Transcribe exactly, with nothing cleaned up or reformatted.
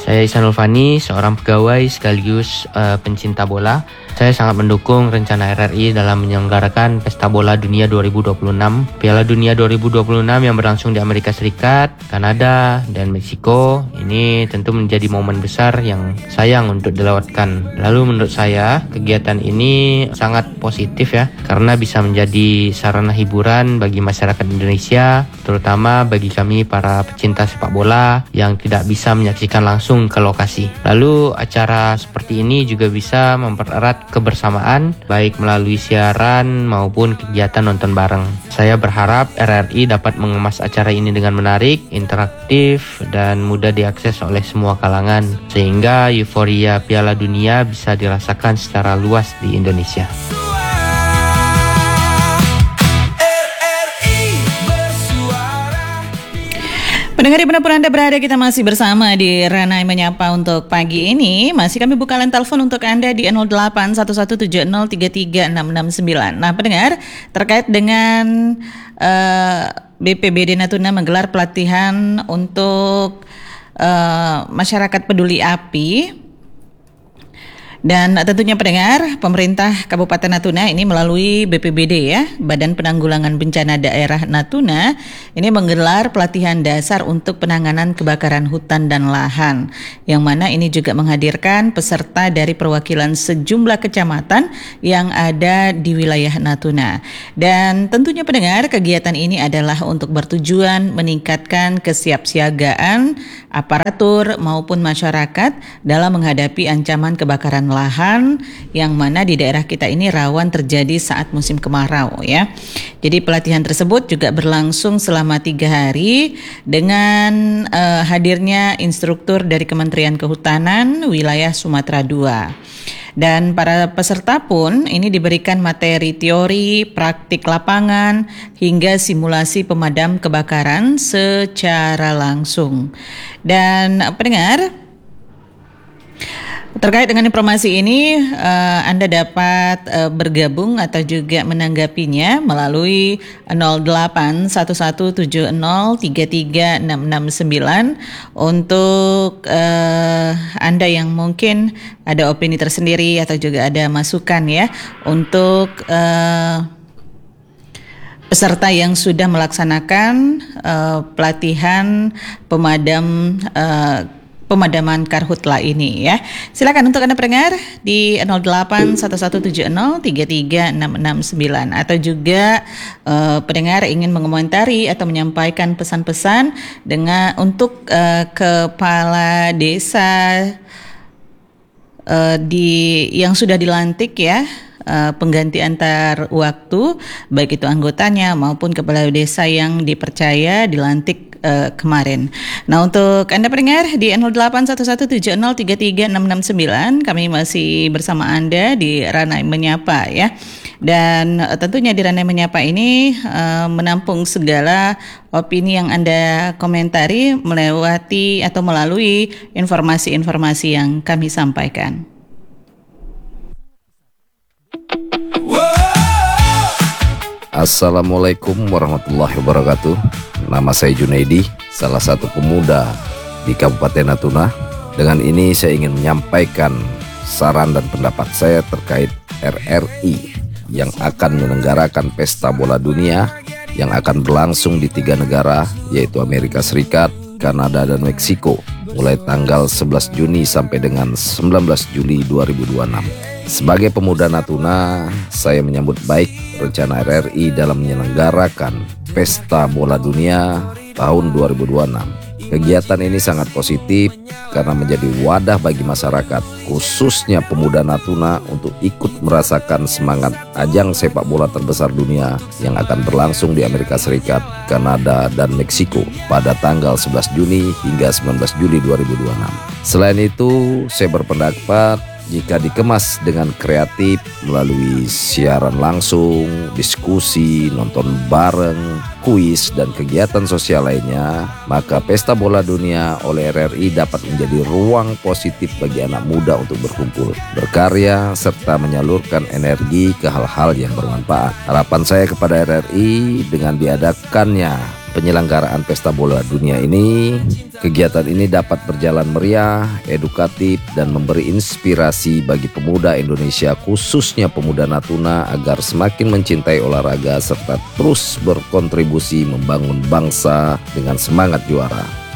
Saya Ihsanul Fani, seorang pegawai sekaligus uh, pencinta bola. Saya sangat mendukung rencana R R I dalam menyelenggarakan Pesta Bola Dunia dua ribu dua puluh enam. Piala Dunia dua ribu dua puluh enam yang berlangsung di Amerika Serikat, Kanada, dan Meksiko. Ini tentu menjadi momen besar yang sayang untuk dilewatkan. Lalu menurut saya, kegiatan ini sangat positif ya, karena bisa menjadi sarana hiburan bagi masyarakat Indonesia, terutama bagi kami para pecinta sepak bola yang tidak bisa menyaksikan langsung ke lokasi. Lalu acara seperti ini juga bisa mempererat kebersamaan baik melalui siaran maupun kegiatan nonton bareng. Saya berharap R R I dapat mengemas acara ini dengan menarik, interaktif, dan mudah diakses oleh semua kalangan sehingga euforia Piala Dunia bisa dirasakan secara luas di Indonesia. Pendengar dimanapun Anda berada, kita masih bersama di Ranai Menyapa untuk pagi ini. Masih kami buka line telepon untuk Anda di nol delapan satu satu tujuh nol tiga tiga enam enam sembilan. Nah pendengar, terkait dengan uh, B P B D Natuna menggelar pelatihan untuk uh, masyarakat peduli api. Dan tentunya pendengar, pemerintah Kabupaten Natuna ini melalui B P B D ya, Badan Penanggulangan Bencana Daerah Natuna, ini menggelar pelatihan dasar untuk penanganan kebakaran hutan dan lahan, yang mana ini juga menghadirkan peserta dari perwakilan sejumlah kecamatan yang ada di wilayah Natuna. Dan tentunya pendengar, kegiatan ini adalah untuk bertujuan meningkatkan kesiapsiagaan aparatur maupun masyarakat dalam menghadapi ancaman kebakaran lahan yang mana di daerah kita ini rawan terjadi saat musim kemarau ya. Jadi pelatihan tersebut juga berlangsung selama tiga hari dengan uh, hadirnya instruktur dari Kementerian Kehutanan wilayah Sumatera dua. Dan para peserta pun ini diberikan materi teori, praktik lapangan, hingga simulasi pemadam kebakaran secara langsung. Dan pendengar, terkait dengan informasi ini, uh, Anda dapat uh, bergabung atau juga menanggapinya melalui nol delapan satu satu tujuh nol tiga tiga enam enam sembilan. Untuk uh, Anda yang mungkin ada opini tersendiri atau juga ada masukan ya untuk uh, peserta yang sudah melaksanakan uh, pelatihan pemadam uh, pemadaman karhutla ini ya. Silakan untuk Anda pendengar di nol delapan satu satu tujuh nol tiga tiga enam enam sembilan, atau juga uh, pendengar ingin mengomentari atau menyampaikan pesan-pesan dengan untuk uh, kepala desa uh, di yang sudah dilantik ya, uh, pengganti antar waktu, baik itu anggotanya maupun kepala desa yang dipercaya dilantik Uh, kemarin. Nah untuk Anda pendengar di nol delapan satu satu tujuh nol tiga tiga enam enam sembilan, kami masih bersama Anda di Ranai Menyapa ya. Dan uh, tentunya di Ranai Menyapa ini uh, menampung segala opini yang Anda komentari melewati atau melalui informasi-informasi yang kami sampaikan. Assalamualaikum warahmatullahi wabarakatuh. Nama saya Junaidi, salah satu pemuda di Kabupaten Natuna. Dengan ini saya ingin menyampaikan saran dan pendapat saya terkait R R I yang akan menyelenggarakan Pesta Bola Dunia yang akan berlangsung di tiga negara, yaitu Amerika Serikat, Kanada, dan Meksiko, mulai tanggal sebelas Juni sampai dengan sembilan belas Juli dua ribu dua puluh enam. Sebagai pemuda Natuna, saya menyambut baik rencana R R I dalam menyelenggarakan Pesta Bola Dunia tahun dua ribu dua puluh enam. Kegiatan ini sangat positif karena menjadi wadah bagi masyarakat, khususnya pemuda Natuna, untuk ikut merasakan semangat ajang sepak bola terbesar dunia yang akan berlangsung di Amerika Serikat, Kanada, dan Meksiko pada tanggal sebelas Juni hingga sembilan belas Juli dua ribu dua puluh enam. Selain itu, saya berpendapat jika dikemas dengan kreatif melalui siaran langsung, diskusi, nonton bareng, kuis, dan kegiatan sosial lainnya, maka Pesta Bola Dunia oleh R R I dapat menjadi ruang positif bagi anak muda untuk berkumpul, berkarya, serta menyalurkan energi ke hal-hal yang bermanfaat. Harapan saya kepada R R I dengan diadakannya penyelenggaraan Pesta Bola Dunia ini, kegiatan ini dapat berjalan meriah, edukatif, dan memberi inspirasi bagi pemuda Indonesia, khususnya pemuda Natuna, agar semakin mencintai olahraga serta terus berkontribusi membangun bangsa dengan semangat juara.